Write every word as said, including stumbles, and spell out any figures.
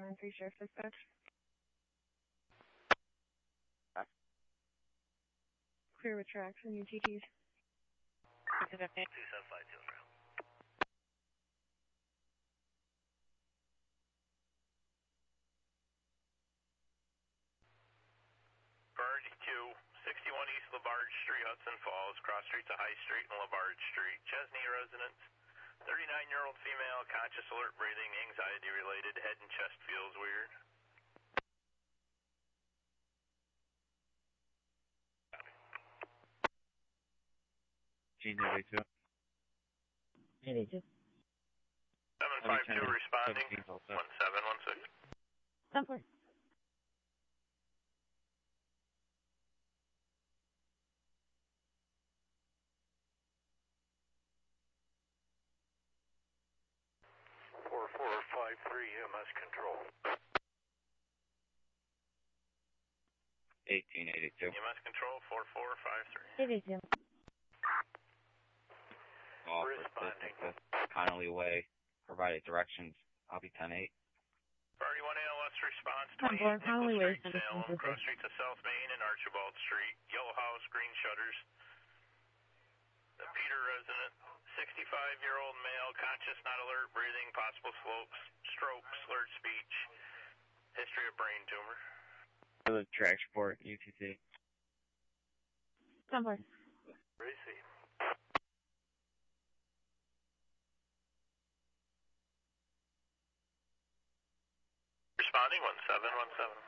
nine three Sheriff Dispatch. Clear with tracks and U T Ts. two seven five two zero. Bird two, sixty-one East LaBarge Street, Hudson Falls, cross street to High Street and LaBarge Street. Chesney residence, thirty-nine-year-old female, conscious, alert, breathing, anxiety-related, head and chest feels weird. Gene eighty-two. eighty-two. seven five two responding, one seven one six. ten four. four four five three M S control. eighteen eighty-two. M S control four four five three. eighty-two. Call for assistance at Connolly Way. Provided directions. I'll be ten eight. Priority one A L S response, ten four, twenty-eight Connolly Way, Street, Salem, cross street to South Main and Archibald Street. Yellow house, green shutters. The Peter resident, sixty-five-year-old male, conscious, not alert, breathing, possible slopes, stroke, slurred speech, history of brain tumor. The track support, U T C. ten four. Receive. Responding one seven one seven.